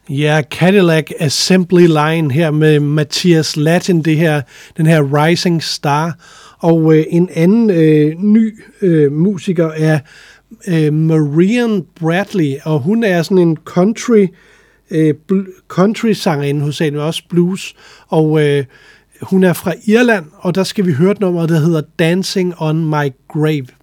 Ja, Cadillac Assembly Line her med Mathias Latin, den her Rising Star. Og en anden ny musiker er Marian Bradley, og hun er sådan en country-sangerinde, hun sagde også blues, og hun er fra Irland, og der skal vi høre et nummer, der hedder Dancing on My Grave.